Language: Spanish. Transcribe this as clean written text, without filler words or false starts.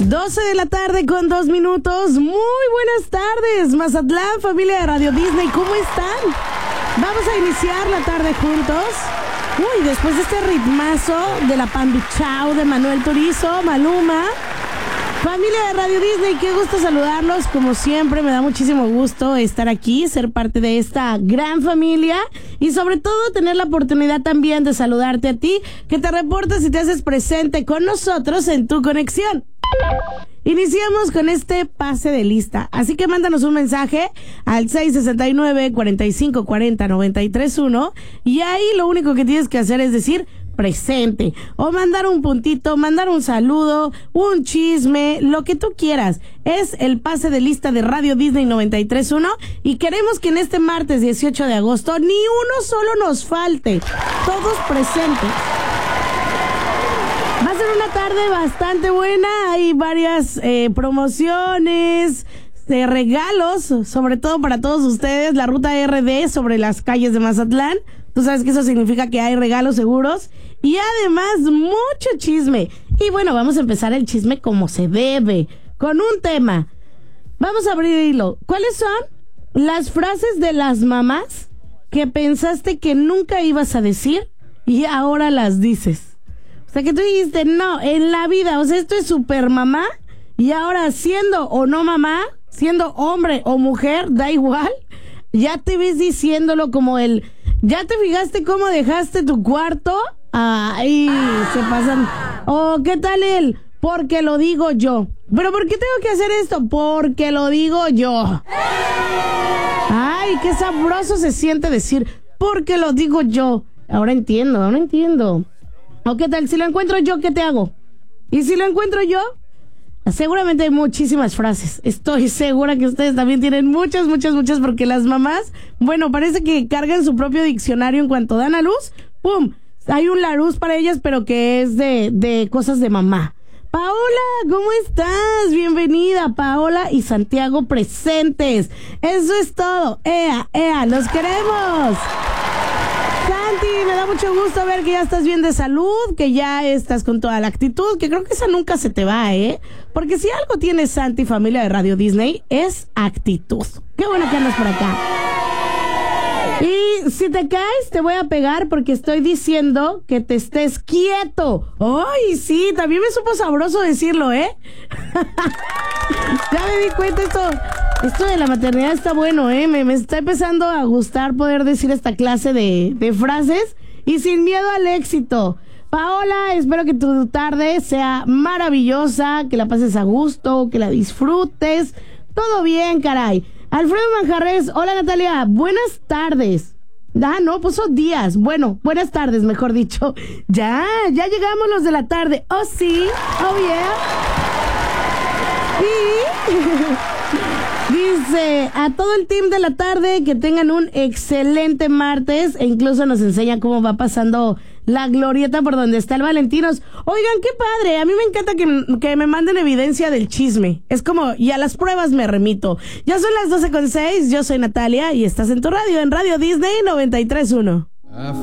12 de la tarde con 2 minutos. Muy buenas tardes, Mazatlán, familia de Radio Disney, ¿cómo están? Vamos a iniciar la tarde juntos. Uy, después de este ritmazo de la Pambi Chao de Manuel Turizo, Maluma. Familia de Radio Disney, qué gusto saludarlos. Como siempre, me da muchísimo gusto estar aquí, ser parte de esta gran familia y sobre todo tener la oportunidad también de saludarte a ti, que te reportas y te haces presente con nosotros en tu conexión. Iniciamos con este pase de lista, así que mándanos un mensaje al 669-4540-931 y ahí lo único que tienes que hacer es decir presente o mandar un puntito, mandar un saludo, un chisme, lo que tú quieras. Es el pase de lista de Radio Disney 93.1 y queremos que en este martes 18 de agosto ni uno solo nos falte, todos presentes. Va a ser una tarde bastante buena, hay varias promociones, regalos, sobre todo para todos ustedes, la ruta RD sobre las calles de Mazatlán. Tú sabes que eso significa que hay regalos seguros y además mucho chisme. Y bueno, vamos a empezar el chisme como se debe, con un tema. Vamos a abrir hilo. ¿Cuáles son las frases de las mamás que pensaste que nunca ibas a decir y ahora las dices? O sea, que tú dijiste, no, en la vida, o sea, esto es super mamá y ahora siendo o no mamá, siendo hombre o mujer, da igual, ya te ves diciéndolo como el... ¿Ya te fijaste cómo dejaste tu cuarto? Ahí se pasan. Oh, ¿qué tal él? Porque lo digo yo. ¿Pero por qué tengo que hacer esto? Porque lo digo yo. Ay, qué sabroso se siente decir, porque lo digo yo. Ahora entiendo. ¿O qué tal? Si lo encuentro yo, ¿qué te hago? ¿Y si lo encuentro yo? Seguramente hay muchísimas frases. Estoy segura que ustedes también tienen muchas, porque las mamás, bueno, parece que cargan su propio diccionario en cuanto dan a luz. ¡Pum! Hay un Larousse para ellas, pero que es de cosas de mamá. Paola, ¿cómo estás? Bienvenida, Paola y Santiago presentes. Eso es todo. ¡Ea! ¡Los queremos! Santi, me da mucho gusto ver que ya estás bien de salud, que ya estás con toda la actitud, que creo que esa nunca se te va, porque si algo tiene Santi, familia de Radio Disney, es actitud. Qué bueno que andas por acá. Y si te caes, te voy a pegar porque estoy diciendo que te estés quieto. ¡Ay, sí! También me supo sabroso decirlo, Ya me di cuenta, esto de la maternidad está bueno, me está empezando a gustar poder decir esta clase de frases y sin miedo al éxito. Paola, espero que tu tarde sea maravillosa, que la pases a gusto, que la disfrutes. Todo bien, caray. Alfredo Manjarres, hola Natalia, buenas tardes. No, pues son días. Bueno, buenas tardes, mejor dicho. Ya llegamos los de la tarde. Oh, sí, oh, yeah. Y dice, a todo el team de la tarde, que tengan un excelente martes, e incluso nos enseña cómo va pasando la glorieta por donde está el Valentinos. Oigan, qué padre, a mí me encanta que me manden evidencia del chisme. Es como, y a las pruebas me remito. Ya son las 12:06, yo soy Natalia y estás en tu radio, en Radio Disney 93.1.